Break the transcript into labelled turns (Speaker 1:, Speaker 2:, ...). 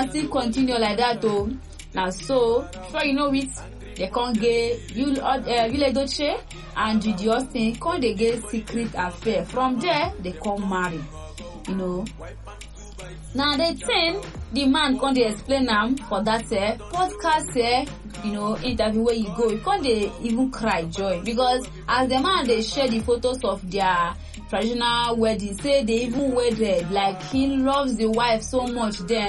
Speaker 1: still continue like that oh. Now so before you know it, they can't get Yul Edochie and Judy Austin can't they get secret affair. From there they come marry. You know. Now the thing the man can't explain for that podcast interview where you go, you can't even cry joy because as the man they share the photos of their traditional wedding, say they even wedded, like he loves the wife so much then